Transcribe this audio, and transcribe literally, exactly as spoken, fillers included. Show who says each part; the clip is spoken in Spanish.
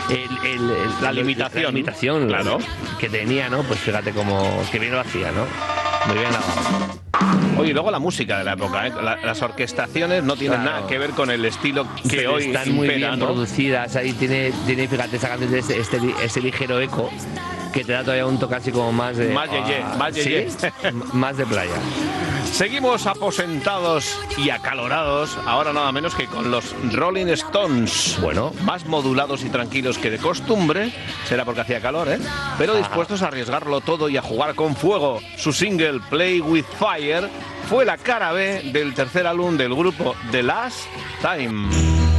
Speaker 1: el, el, el,
Speaker 2: la limitación,
Speaker 1: la limitación
Speaker 2: claro,
Speaker 1: que tenía, ¿no? Pues fíjate cómo que bien lo hacía, ¿no? Muy bien grabado.
Speaker 2: Oye, y luego la música de la época, ¿eh? La, las orquestaciones no tienen
Speaker 1: Claro.
Speaker 2: nada que ver con el estilo que
Speaker 1: Pero
Speaker 2: hoy
Speaker 1: están muy
Speaker 2: impera,
Speaker 1: bien
Speaker 2: ¿no?
Speaker 1: producidas. Ahí tiene, tiene, fíjate, esa canción de este, este, ese ligero eco que te da todavía un toque así como más de...
Speaker 2: Más yeye,
Speaker 1: ah,
Speaker 2: más yeye.
Speaker 1: ¿sí? Más de playa.
Speaker 2: Seguimos aposentados y acalorados, ahora nada menos que con los Rolling Stones.
Speaker 1: Bueno.
Speaker 2: Más modulados y tranquilos que de costumbre, será porque hacía calor, ¿eh? Pero dispuestos a arriesgarlo todo y a jugar con fuego. Su single, Play With Fire, fue la cara B del tercer álbum del grupo The Last Time.